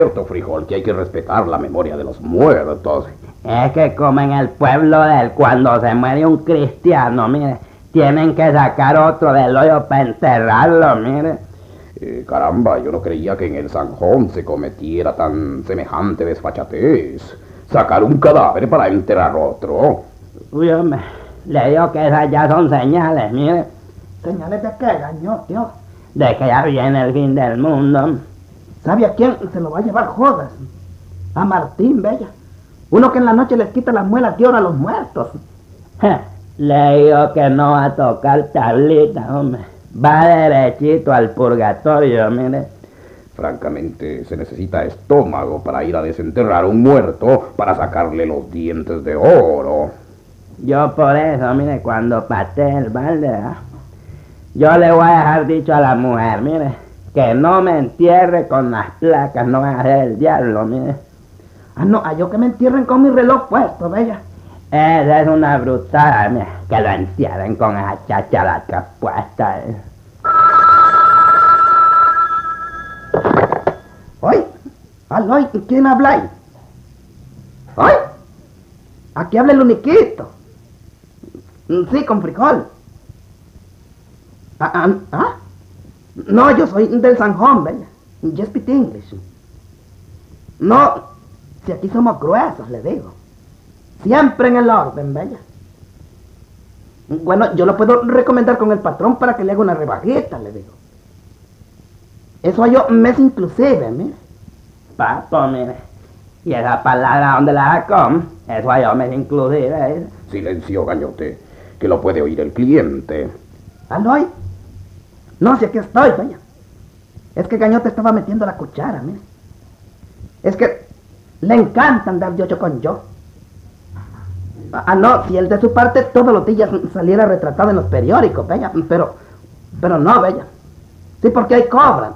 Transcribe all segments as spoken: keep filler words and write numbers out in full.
Cierto, Frijol, que hay que respetar la memoria de los muertos. Es que como en el pueblo de él, cuando se muere un cristiano, mire, tienen que sacar otro del hoyo para enterrarlo, mire. Eh, caramba, yo no creía que en el Sanjón se cometiera tan semejante desfachatez. Sacar un cadáver para enterrar otro. Uy, hombre, le digo que esas ya son señales, mire. ¿Señales de qué, gaño, tío? De que ya viene el fin del mundo. ¿Sabe a quién se lo va a llevar Judas? A Martín, bella. Uno que en la noche les quita las muelas de oro a los muertos. Le digo que no va a tocar tablita, hombre. Va derechito al purgatorio, mire. Francamente, se necesita estómago para ir a desenterrar un muerto para sacarle los dientes de oro. Yo por eso, mire, cuando patee el balde, ¿eh? yo le voy a dejar dicho a la mujer, mire, que no me entierre con las placas, no va a ser el diablo, mire. Ah, no, a yo que me entierren con mi reloj puesto, bella. Esa es una brutada, mire, que lo entierren con esa chachalaca puesta. ¿eh? ¡Oy! ¡Aloy! ¿Quién habla ahí? ¡Oy! Aquí habla el uniquito. Sí, con frijol. Ah, ah, ¿ah? No, yo soy del Sanjón, bella. Yo speak English. No, si aquí somos gruesos, le digo. Siempre en el orden, bella. Bueno, yo lo puedo recomendar con el patrón para que le haga una rebajita, le digo. Eso yo mes inclusive, mire. Papo, mire. Y esa palabra donde la sacó, eso yo mes inclusive. ¿eh? Silencio, gañote, que lo puede oír el cliente. ¿Aloy? No, si aquí estoy, doña. Es que Gañote estaba metiendo la cuchara, mire. Es que le encanta andar yo, yo con yo. Ah, no, si él de su parte todos los días saliera retratado en los periódicos, bella. Pero, pero no, bella. Sí, porque ahí cobran.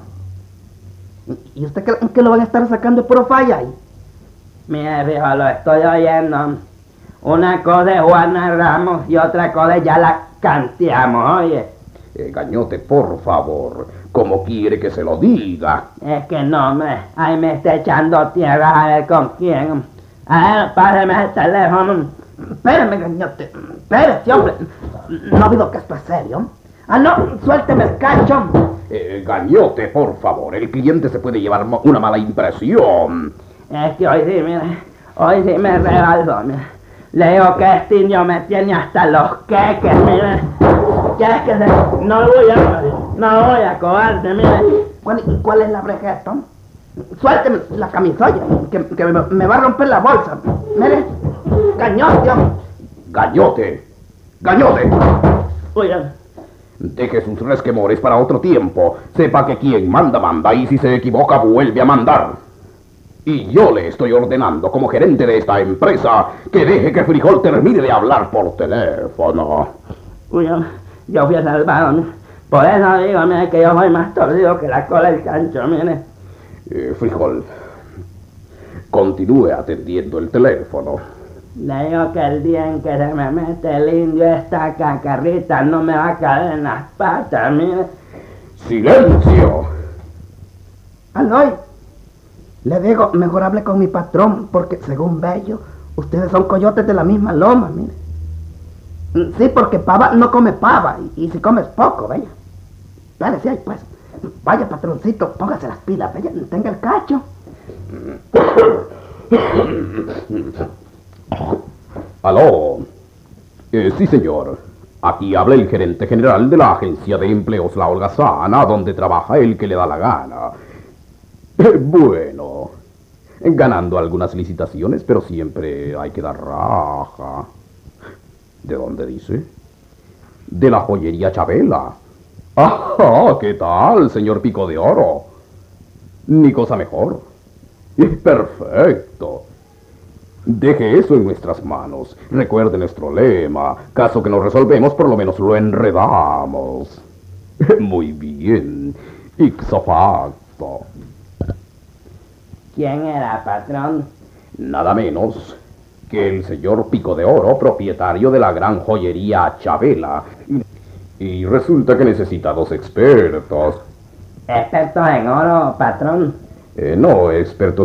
¿Y usted cree que lo van a estar sacando de puro falla ahí? Mire, viejo, lo estoy oyendo. Una cosa es Juana Ramos y otra cosa ya la canteamos, oye. Eh, Gañote, por favor, ¿cómo quiere que se lo diga? Es que no, hombre, ahí me está echando tierra a ver con quién. A ver, páseme el teléfono. Espérame, Gañote, espérese, hombre. No ha habido que esto es serio. Ah, no, suélteme el cacho. Eh, Gañote, por favor, el cliente se puede llevar una mala impresión. Es que hoy sí, mire, hoy sí me regaló, mire. Le digo que este niño me tiene hasta los queques, mire. Que es que se... no voy a, no voy a cobarde, mire. ¿Cuál, ¿Cuál es la brejeta? Suélteme la camisola, que, que me, me va a romper la bolsa. Mire, Gañote. Gañote, Gañote. Oye. Deje sus resquemores para otro tiempo. Sepa que quien manda, manda, y si se equivoca, vuelve a mandar. Y yo le estoy ordenando, como gerente de esta empresa, que deje que Frijol termine de hablar por teléfono. Uy, yo fui a salvar, por eso digo, mire, que yo soy más torcido que la cola del cancho, mire. Eh, Frijol, continúe atendiendo el teléfono. Le digo que el día en que se me mete el indio esta cacarrita no me va a caer en las patas, mire. ¡Silencio! Aloy, le digo, mejor hable con mi patrón, porque según Bello, ustedes son coyotes de la misma loma, mire. Sí, porque pava no come pava, y, y si comes poco, bella. Dale, sí, pues. Vaya, patroncito, póngase las pilas, bella, tenga el cacho. Aló. Eh, sí, señor. Aquí habla el gerente general de la agencia de empleos La Holgazana, donde trabaja el que le da la gana. Eh, bueno, ganando algunas licitaciones, pero siempre hay que dar raja. ¿De dónde dice? De la joyería Chabela. ¡Ah! ¿Qué tal, señor Pico de Oro? Ni cosa mejor. Perfecto. Deje eso en nuestras manos. Recuerde nuestro lema. Caso que no resolvemos, por lo menos lo enredamos. Muy bien. Ipso facto. ¿Quién era, patrón? Nada menos que el señor Pico de Oro, propietario de la gran joyería Chabela. Y resulta que necesita dos expertos. ¿Expertos en oro, patrón? Eh, no, experto